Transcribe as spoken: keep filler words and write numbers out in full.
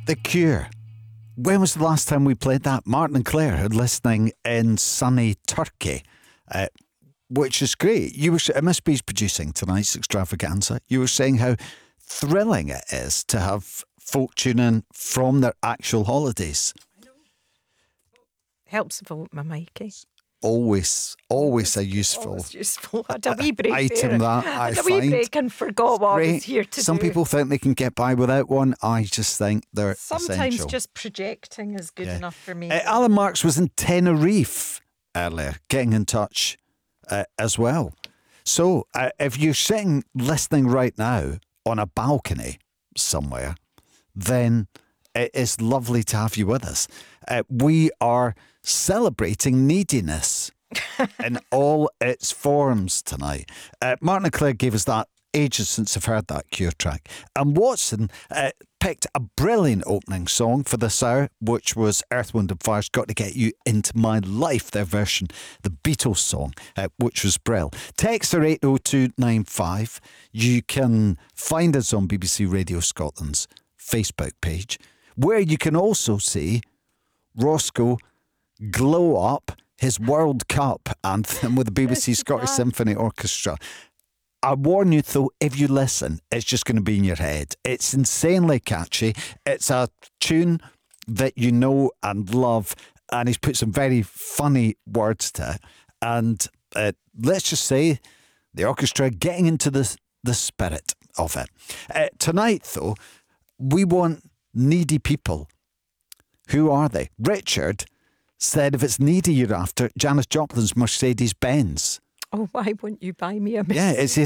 The Cure. When was the last time we played that? Martin and Claire are listening in sunny Turkey, uh, which is great. You were M S B's producing tonight's extravaganza. You were saying how thrilling it is to have folk tune in from their actual holidays. Helps vote my Mikey. Always, always a useful, Always useful. I had a wee break item there. that I I had a wee find break and forgot what I was here to Some do. people think they can get by without one. I just think they're Sometimes essential. just projecting is good Yeah. enough for me. Uh, Alan Marks was in Tenerife earlier, getting in touch uh, as well. So uh, if you're sitting listening right now on a balcony somewhere, then it is lovely to have you with us. Uh, we are celebrating neediness in all its forms tonight. Uh, Martin and Claire gave us that ages since I've heard that Cure track. And Watson uh, picked a brilliant opening song for this hour, which was Earth, Wind and Fire's Got to Get You Into My Life, their version, the Beatles song, uh, which was brilliant. Text are eight oh two nine five. You can find us on B B C Radio Scotland's Facebook page, where you can also see Roscoe glow up his World Cup anthem with the B B C Scottish Symphony Orchestra. I warn you though, if you listen, it's just going to be in your head. It's insanely catchy. It's a tune that you know and love, and he's put some very funny words to it. And uh, let's just say the orchestra getting into the, the spirit of it. Uh, tonight though, we want needy people. Who are they? Richard said if it's needy you're after, Janis Joplin's Mercedes-Benz. Oh, why won't you buy me a Mercedes? Yeah, it's